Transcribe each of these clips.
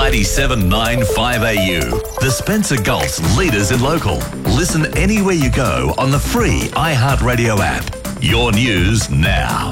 97.9 The Spencer Gulf's leaders in local. Listen anywhere you go on the free iHeartRadio app. Your news now.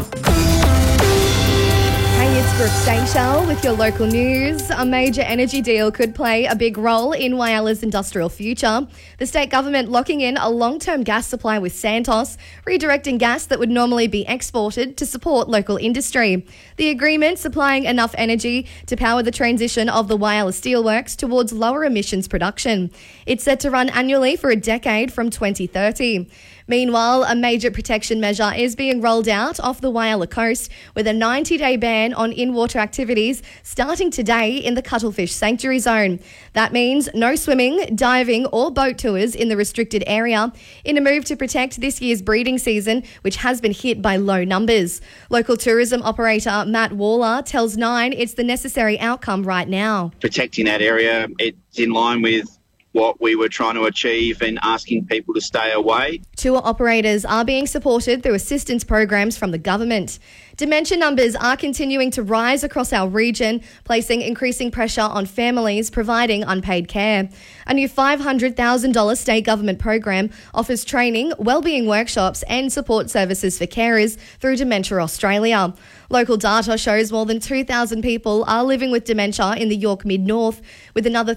Hey, it's Brooke Stanshall with your local news. A major energy deal could play a big role in Wyalla's industrial future. The state government locking in a long-term gas supply with Santos, redirecting gas that would normally be exported to support local industry. The agreement supplying enough energy to power the transition of the Whyalla Steelworks towards lower emissions production. It's set to run annually for a decade from 2030. Meanwhile, a major protection measure is being rolled out off the Whyalla coast with a 90-day ban on in-water activities starting today in the Cuttlefish Sanctuary Zone. That means no swimming, diving or boat tours in the restricted area in a move to protect this year's breeding season, which has been hit by low numbers. Local tourism operator Matt Waller tells Nine it's the necessary outcome right now. Protecting that area, it's in line with what we were trying to achieve and asking people to stay away. Tour operators are being supported through assistance programs from the government. Dementia numbers are continuing to rise across our region, placing increasing pressure on families providing unpaid care. A new $500,000 state government program offers training, wellbeing workshops and support services for carers through Dementia Australia. Local data shows more than 2,000 people are living with dementia in the York Mid-North, with another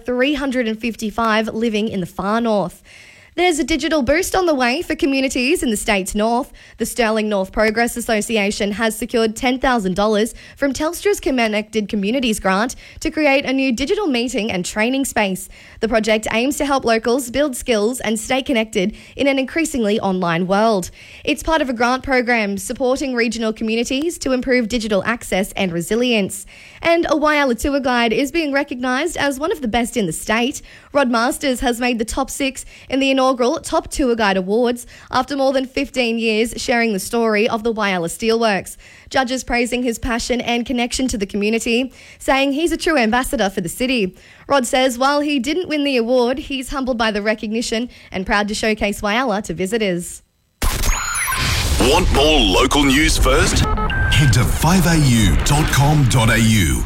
355 living in the far north. There's a digital boost on the way for communities in the state's north. The Stirling North Progress Association has secured $10,000 from Telstra's Connected Communities grant to create a new digital meeting and training space. The project aims to help locals build skills and stay connected in an increasingly online world. It's part of a grant program supporting regional communities to improve digital access and resilience. And a Whyalla tour guide is being recognised as one of the best in the state. Rod Masters has made the top 6 in the inaugural Top Tour Guide Awards after more than 15 years sharing the story of the Whyalla Steelworks. Judges praising his passion and connection to the community, saying he's a true ambassador for the city. Rod says while he didn't win the award, he's humbled by the recognition and proud to showcase Whyalla to visitors. Want more local news first? Head to 5au.com.au.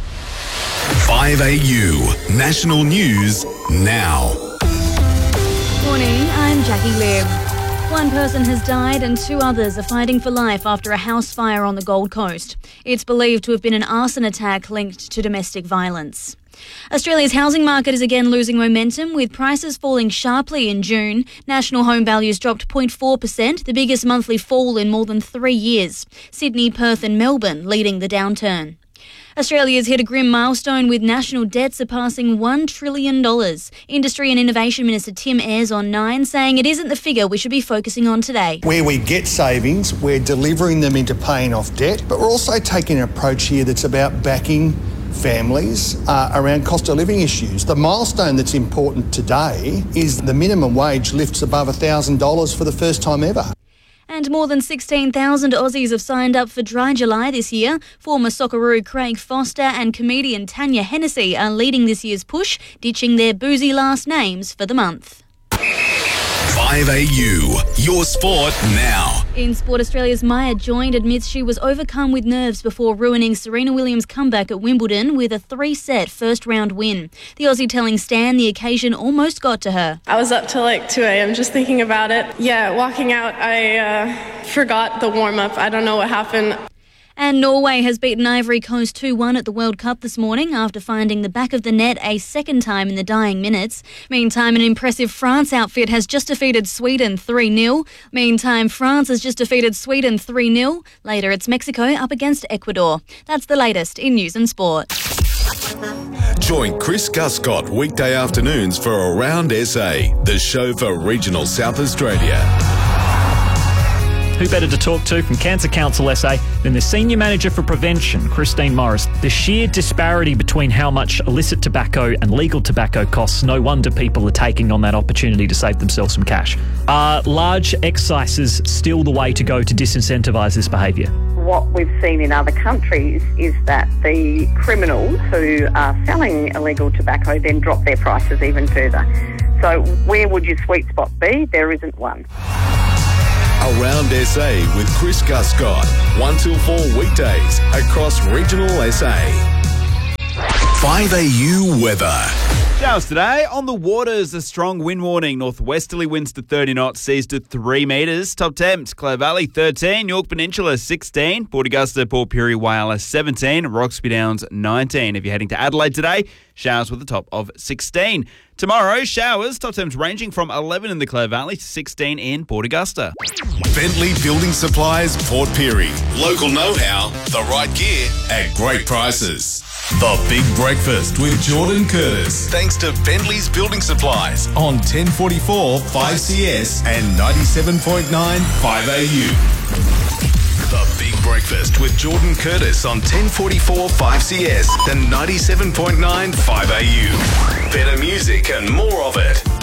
5AU, national news now. Morning, I'm Jackie Libb. One person has died and 2 others are fighting for life after a house fire on the Gold Coast. It's believed to have been an arson attack linked to domestic violence. Australia's housing market is again losing momentum, with prices falling sharply in June. National home values dropped 0.4%, the biggest monthly fall in more than 3 years. Sydney, Perth and Melbourne leading the downturn. Australia's hit a grim milestone with national debt surpassing $1 trillion. Industry and Innovation Minister Tim Ayres on Nine saying it isn't the figure we should be focusing on today. Where we get savings, we're delivering them into paying off debt, but we're also taking an approach here that's about backing families around cost of living issues. The milestone that's important today is the minimum wage lifts above $1,000 for the first time ever. And more than 16,000 Aussies have signed up for Dry July this year. Former Socceroo Craig Foster and comedian Tanya Hennessy are leading this year's push, ditching their boozy last names for the month. 5AU, your sport now. In sport, Australia's Maya Joint admits she was overcome with nerves before ruining Serena Williams' comeback at Wimbledon with a 3-set first-round win. The Aussie telling Stan the occasion almost got to her. I was up till like 2 a.m. just thinking about it. Yeah, walking out, I forgot the warm-up. I don't know what happened. And Norway has beaten Ivory Coast 2-1 at the World Cup this morning after finding the back of the net a second time in the dying minutes. Meantime, an impressive France outfit has just defeated Sweden 3-0. Meantime, France has just defeated Sweden 3-0. Later, it's Mexico up against Ecuador. That's the latest in news and sport. Join Chris Guscott weekday afternoons for Around SA, the show for regional South Australia. Who better to talk to from Cancer Council SA than the Senior Manager for Prevention, Christine Morris. The sheer disparity between how much illicit tobacco and legal tobacco costs, no wonder people are taking on that opportunity to save themselves some cash. Are large excises still the way to go to disincentivise this behaviour? What we've seen in other countries is that the criminals who are selling illegal tobacco then drop their prices even further. So where would your sweet spot be? There isn't one. Around SA with Chris Guscott, 1 till 4 weekdays across regional SA. 5AU weather. Showers today. On the waters, a strong wind warning. Northwesterly winds to 30 knots, seas to 3 metres. Top temps, Clare Valley 13, York Peninsula 16, Port Augusta, Port Pirie, Whyalla 17, Roxby Downs 19. If you're heading to Adelaide today, showers with a top of 16. Tomorrow, showers, top temps ranging from 11 in the Clare Valley to 16 in Port Augusta. Bentley Building Supplies, Port Pirie. Local know-how, the right gear at great prices. The Big Breakfast with Jordan Curtis. Thanks to Bentley's Building Supplies on 1044 5CS and 97.9 5AU. The Big Breakfast with Jordan Curtis on 1044 5CS and 97.9 5AU. Better music and more of it.